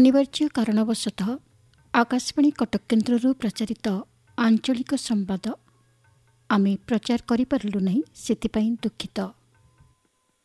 अनिवार्य कारणवशतः आकाशवाणी कटक केन्द्रରୁ प्रचारित आंचलिक संवाद आमे प्रचार करिपारलु नहीं, सेतिपई दुखित।